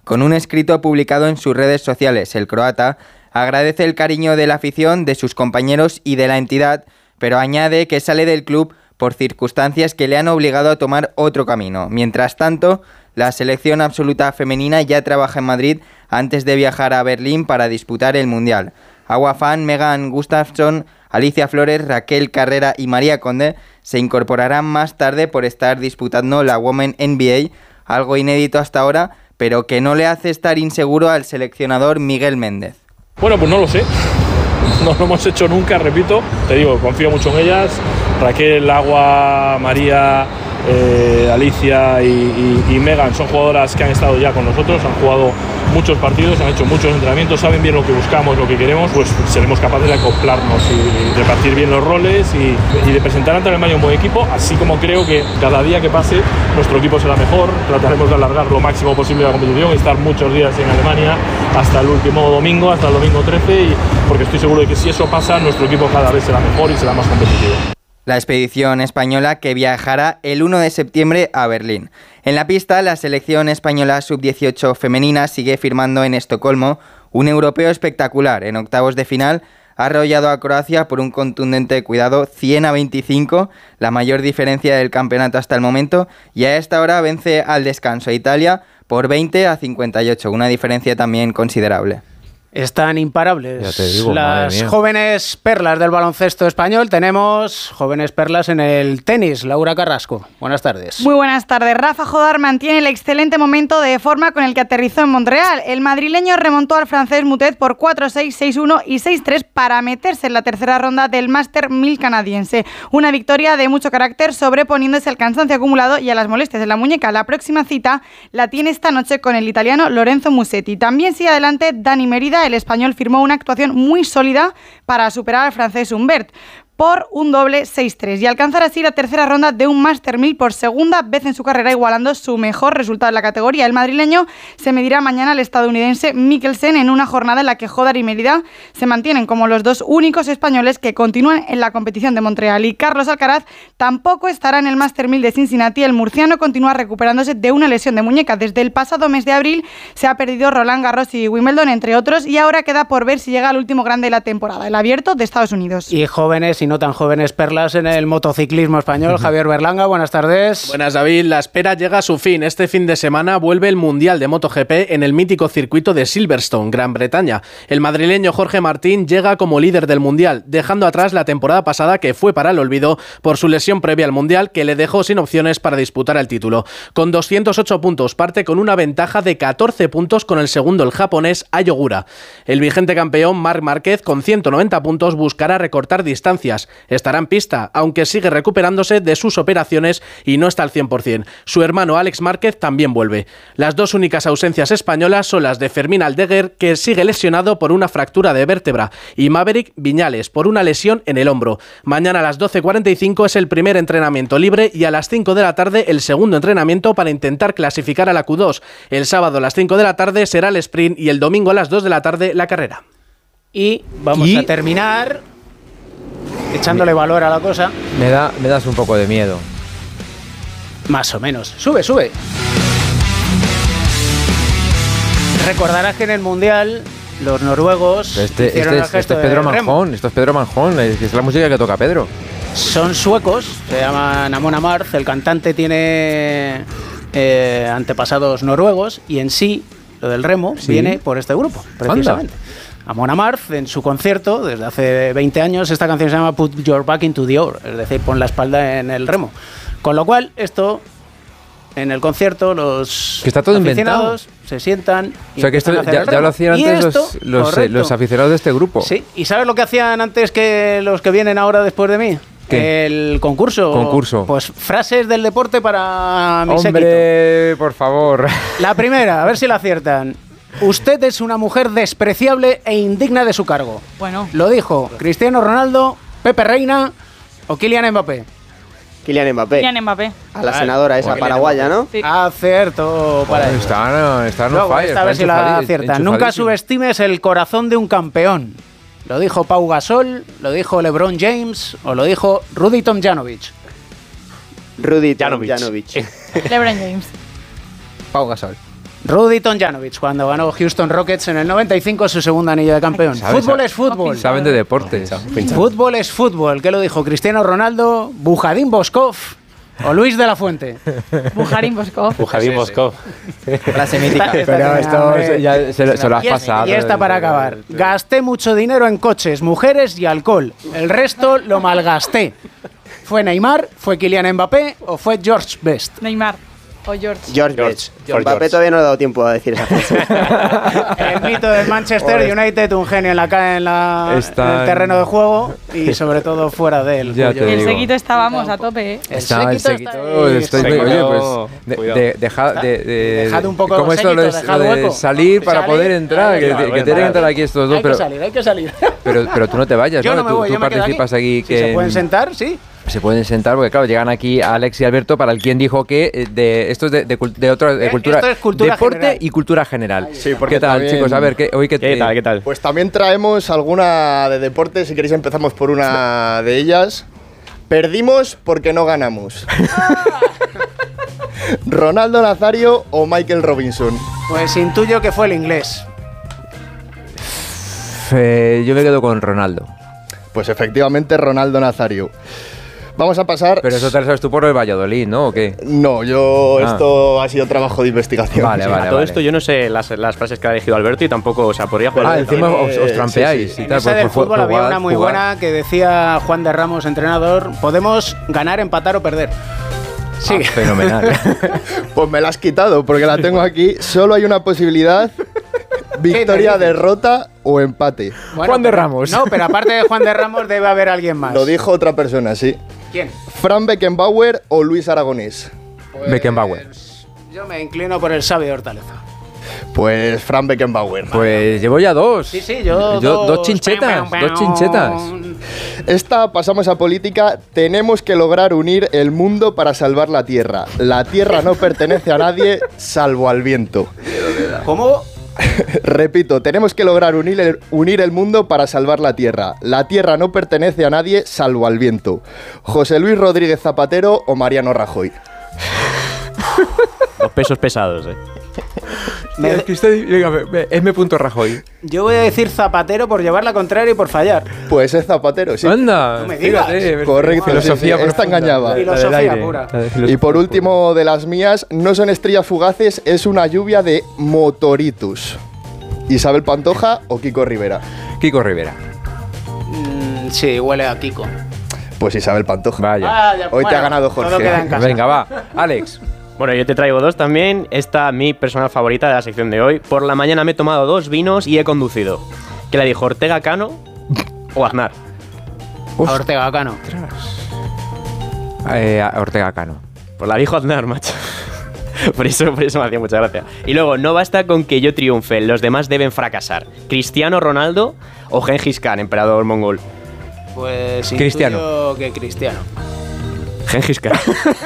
Con un escrito publicado en sus redes sociales, el croata agradece el cariño de la afición, de sus compañeros y de la entidad, pero añade que sale del club por circunstancias que le han obligado a tomar otro camino. Mientras tanto, la selección absoluta femenina ya trabaja en Madrid antes de viajar a Berlín para disputar el Mundial. Aguafan, Megan Gustafsson, Alicia Flores, Raquel Carrera y María Conde se incorporarán más tarde por estar disputando la Women NBA, algo inédito hasta ahora, pero que no le hace estar inseguro al seleccionador Miguel Méndez. Bueno, pues no lo sé. No lo hemos hecho nunca, repito. Te digo, confío mucho en ellas. Raquel, Agua, María, Alicia y Megan son jugadoras que han estado ya con nosotros, han jugado muchos partidos, han hecho muchos entrenamientos, saben bien lo que buscamos, lo que queremos, pues seremos capaces de acoplarnos y repartir bien los roles y de presentar ante el Alemania un buen equipo, así como creo que cada día que pase nuestro equipo será mejor. Trataremos de alargar lo máximo posible la competición y estar muchos días en Alemania hasta el último domingo, hasta el domingo 13, porque estoy seguro de que si eso pasa, nuestro equipo cada vez será mejor y será más competitivo. La expedición española que viajará el 1 de septiembre a Berlín. En la pista, la selección española sub-18 femenina sigue firmando en Estocolmo un europeo espectacular. En octavos de final ha arrollado a Croacia por un contundente, 100-25, la mayor diferencia del campeonato hasta el momento, y a esta hora vence al descanso a Italia por 20-58, una diferencia también considerable. Están imparables ya te digo, las jóvenes perlas del baloncesto español. Tenemos jóvenes perlas en el tenis. Laura Carrasco, buenas tardes. Muy buenas tardes. Rafa Jodar mantiene el excelente momento de forma con el que aterrizó en Montreal. El madrileño remontó al francés Mutet por 4-6, 6-1 y 6-3 para meterse en la tercera ronda del Master 1000 canadiense. Una victoria de mucho carácter, sobreponiéndose al cansancio acumulado y a las molestias de la muñeca. La próxima cita la tiene esta noche con el italiano Lorenzo Musetti. También sigue adelante Dani Mérida. El español firmó una actuación muy sólida para superar al francés Humbert por un doble 6-3 y alcanzar así la tercera ronda de un Master 1000 por segunda vez en su carrera, igualando su mejor resultado en la categoría. El madrileño se medirá mañana al estadounidense Mikkelsen en una jornada en la que Jodar y Mérida se mantienen como los dos únicos españoles que continúan en la competición de Montreal. Y Carlos Alcaraz tampoco estará en el Master 1000 de Cincinnati. El murciano continúa recuperándose de una lesión de muñeca. Desde el pasado mes de abril se ha perdido Roland Garros y Wimbledon, entre otros, y ahora queda por ver si llega al último grande de la temporada, el Abierto de Estados Unidos. Y jóvenes y no tan jóvenes perlas en el motociclismo español. Javier Berlanga, buenas tardes. Buenas, David. La espera llega a su fin. Este fin de semana vuelve el Mundial de MotoGP en el mítico circuito de Silverstone, Gran Bretaña. El madrileño Jorge Martín llega como líder del Mundial, dejando atrás la temporada pasada que fue para el olvido por su lesión previa al Mundial que le dejó sin opciones para disputar el título. Con 208 puntos parte con una ventaja de 14 puntos con el segundo, el japonés Ai Ogura. El vigente campeón Marc Márquez con 190 puntos buscará recortar distancias. Estará en pista, aunque sigue recuperándose de sus operaciones y no está al 100%. Su hermano Alex Márquez también vuelve. Las dos únicas ausencias españolas son las de Fermín Aldeguer, que sigue lesionado por una fractura de vértebra, y Maverick Viñales por una lesión en el hombro. Mañana a las 12:45 es el primer entrenamiento libre y a las 5 de la tarde el segundo entrenamiento para intentar clasificar a la Q2. El sábado a las 5 de la tarde será el sprint y el domingo a las 2 de la tarde la carrera. Y vamos a terminar echándole valor a la cosa. Me das un poco de miedo. Más o menos. Sube. Recordarás que en el Mundial los noruegos hicieron el gesto es Pedro de remo. Manjón. Esto es Pedro Manjón. Es la música que toca Pedro. Son suecos, se llaman Amon Amarth. El cantante tiene antepasados noruegos y en sí lo del remo viene por este grupo, precisamente. Anda. Amon Amarth, en su concierto, desde hace 20 años, esta canción se llama Put Your Back into the Oar, es decir, pon la espalda en el remo. Con lo cual, esto, en el concierto, los que está todo aficionados inventado. Se sientan y o sea, que esto ya lo hacían antes los aficionados de este grupo. Sí, ¿y sabes lo que hacían antes que los que vienen ahora después de mí? ¿Qué? El concurso. Pues frases del deporte para mi séquito. Hombre, por favor. La primera, a ver si la aciertan. Usted es una mujer despreciable e indigna de su cargo. Bueno. Lo dijo Cristiano Ronaldo, Pepe Reina o Kylian Mbappé. Kylian Mbappé. A la senadora esa paraguaya, ¿no? Sí. Acierto para ellos. Están on fire. A ver si la aciertan. Nunca subestimes el corazón de un campeón. Lo dijo Pau Gasol, lo dijo LeBron James o lo dijo Rudy Tomjanovic. Rudy Tomjanovic. LeBron James. Pau Gasol. Rudy Tomjanovic, cuando ganó Houston Rockets en el 95 su segunda anillo de campeón. Fútbol es fútbol. Saben de deportes. Fútbol es fútbol. ¿Qué lo dijo Cristiano Ronaldo, Bujadín Boskov o Luis de la Fuente? Bujarín Boskov. Bujadín Boskov. Frase mítica. Pero esto ya se lo has pasado. Y esta para acabar. Gasté mucho dinero en coches, mujeres y alcohol. El resto lo malgasté. ¿Fue Neymar, fue Kylian Mbappé o fue George Best? Neymar o George. George Best. Mbappé todavía no le ha dado tiempo a decir esa frase. El mito del Manchester United, un genio en el terreno de juego y sobre todo fuera de él. Y el Seguito estábamos a tope, ¿eh? El Seguito dejad un poco ¿cómo Seguito, es lo de salir para poder entrar? Que tienen que entrar aquí estos dos. Hay que salir. Pero tú no te vayas, yo ¿no? No me voy, tú participas aquí. Si se pueden sentar, sí. Se pueden sentar porque, claro, llegan aquí Alex y Alberto, para el quien dijo que esto es de cultura, esto es cultura deporte general. Y cultura general. Sí, porque ¿qué tal, también, chicos? A ver, ¿qué tal? Pues también traemos alguna de deporte, si queréis empezamos por una de ellas. Perdimos porque no ganamos. ¿Ronaldo Nazario o Michael Robinson? Pues intuyo que fue el inglés. Yo me quedo con Ronaldo. Pues efectivamente Ronaldo Nazario. Vamos a pasar... Pero eso te lo sabes tú por el Valladolid, ¿no? ¿O qué? No, esto ha sido trabajo de investigación. Vale. Todo esto yo no sé las frases que ha elegido Alberto y tampoco, o sea, podría jugar... encima os trampeáis. Sí. Y tal, En esa del fútbol había una muy buena que decía Juan de Ramos, entrenador, podemos ganar, empatar o perder. Sí. Fenomenal. Pues me la has quitado porque la tengo aquí. Solo hay una posibilidad: victoria, derrota o empate. Bueno, Juan de Ramos. No, pero aparte de Juan de Ramos debe haber alguien más. Lo dijo otra persona, sí. ¿Quién? Fran Beckenbauer o Luis Aragonés. Beckenbauer. Yo me inclino por el sabio de Hortaleza. Pues Fran Beckenbauer. Pues llevo ya dos. Sí, yo dos chinchetas. Dos chinchetas. Esta, pasamos a política. Tenemos que lograr unir el mundo para salvar la tierra. La tierra no pertenece a nadie salvo al viento. ¿Cómo? Repito, tenemos que lograr unir el mundo para salvar la tierra. La tierra no pertenece a nadie salvo al viento. José Luis Rodríguez Zapatero o Mariano Rajoy. Los pesos pesados, M. Rajoy. Yo voy a decir Zapatero por llevar la contraria y por fallar. Pues es Zapatero, sí. Anda, no me digas. Correcto, filosofía esta engañaba. Filosofía pura. Y por último de las mías, no son estrellas fugaces, es una lluvia de motoritus. ¿Isabel Pantoja o Kiko Rivera? Kiko Rivera. Sí, huele a Kiko. Pues Isabel Pantoja. Vaya. Hoy te ha ganado Jorge. Todo queda en casa. Venga, va. Alex. Bueno, yo te traigo dos también. Esta, mi personal favorita de la sección de hoy. Por la mañana me he tomado 2 vinos y he conducido. ¿Qué le dijo? ¿Ortega Cano o Aznar? A Ortega Cano. A Ortega Cano. Pues la dijo Aznar, macho. Por eso me hacía mucha gracia. Y luego, no basta con que yo triunfe, los demás deben fracasar. ¿Cristiano Ronaldo o Gengis Khan, emperador mongol? Pues Cristiano. Que Cristiano. Gengis Khan.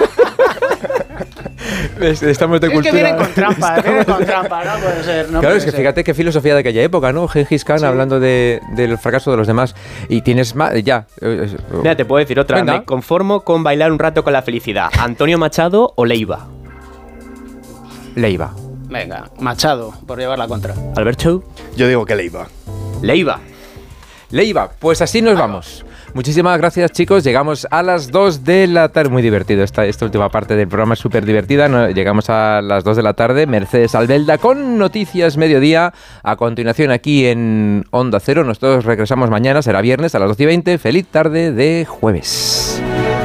Estamos de cultura. Es que vienen con trampa, no puede ser. Claro, es que fíjate qué filosofía de aquella época, ¿no? Gengis Khan hablando del fracaso de los demás. Y tienes más, ya. Mira, te puedo decir otra. Venga. Me conformo con bailar un rato con la felicidad. ¿Antonio Machado o Leiva? Leiva. Venga, Machado, por llevar la contra. ¿Alberto? Yo digo que Leiva. Leiva. Pues así nos vamos. Muchísimas gracias, chicos. Llegamos a las 2 de la tarde. Muy divertido. Esta última parte del programa es súper divertida. Llegamos a las 2 de la tarde. Mercedes Albelda con Noticias Mediodía. A continuación aquí en Onda Cero. Nosotros regresamos mañana. Será viernes a las 12:20. Feliz tarde de jueves.